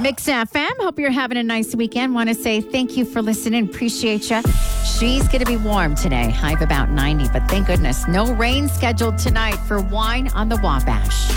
Mix FM. Hope you're having a nice weekend. Want to say thank you for listening. Appreciate you. She's going to be warm today. High of about 90, but thank goodness no rain scheduled tonight for Wine on the Wabash.